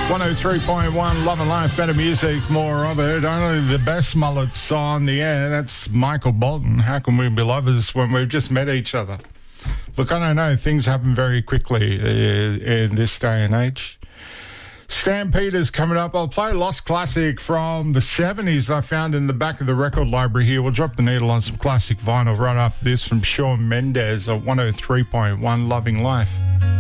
103.1 Love and Life, better music, more of it. Only the best mullets on the air. That's Michael Bolton. How can we be lovers when we've just met each other? Look, I don't know. Things happen very quickly in this day and age. Stampede's coming up. I'll play a Lost Classic from the 70s I found in the back of the record library here. We'll drop the needle on some classic vinyl right after this from Shawn Mendes at 103.1 Loving Life.